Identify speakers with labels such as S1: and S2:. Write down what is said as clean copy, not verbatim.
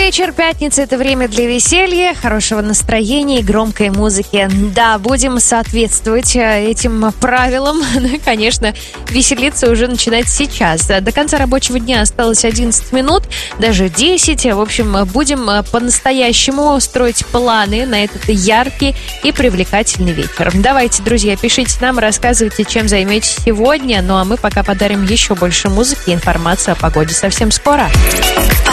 S1: вечер, пятница — это время для веселья, хорошего настроения и громкой музыки. Да, будем соответствовать этим правилам. Конечно, веселиться уже начинать сейчас. До конца рабочего дня осталось 11 минут, даже 10. В общем, будем по-настоящему строить планы на этот яркий и привлекательный вечер. Давайте, друзья, пишите нам, рассказывайте, чем займетесь сегодня. Ну а мы пока подарим еще больше музыки и информации о погоде совсем скоро.